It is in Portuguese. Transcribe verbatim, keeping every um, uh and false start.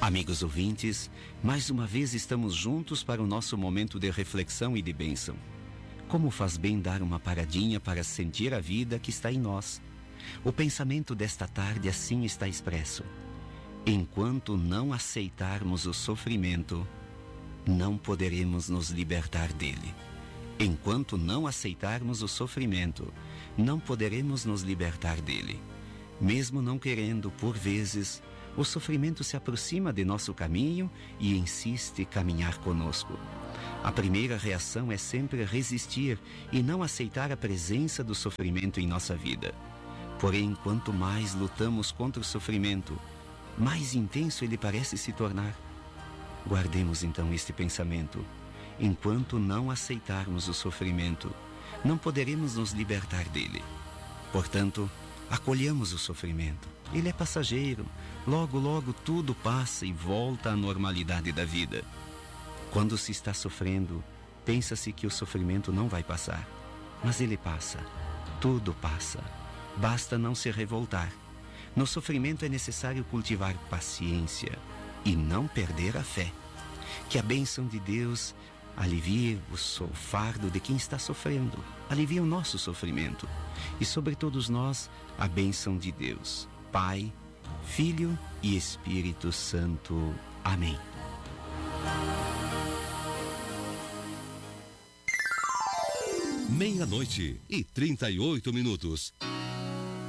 Amigos ouvintes, mais uma vez estamos juntos para o nosso momento de reflexão e de bênção. Como faz bem dar uma paradinha para sentir a vida que está em nós. O pensamento desta tarde assim está expresso: enquanto não aceitarmos o sofrimento, não poderemos nos libertar dele. Enquanto não aceitarmos o sofrimento, não poderemos nos libertar dele. Mesmo não querendo, por vezes, o sofrimento se aproxima de nosso caminho e insiste caminhar conosco. A primeira reação é sempre resistir e não aceitar a presença do sofrimento em nossa vida. Porém, quanto mais lutamos contra o sofrimento, mais intenso ele parece se tornar. Guardemos então este pensamento: enquanto não aceitarmos o sofrimento, não poderemos nos libertar dele. Portanto, acolhamos o sofrimento. Ele é passageiro. Logo, logo tudo passa e volta à normalidade da vida. Quando se está sofrendo, pensa-se que o sofrimento não vai passar. Mas ele passa. Tudo passa. Basta não se revoltar. No sofrimento é necessário cultivar paciência e não perder a fé. Que a bênção de Deus alivie o fardo de quem está sofrendo, alivie o nosso sofrimento. E sobre todos nós, a bênção de Deus, Pai, Filho e Espírito Santo. Amém. Meia-noite e trinta e oito minutos.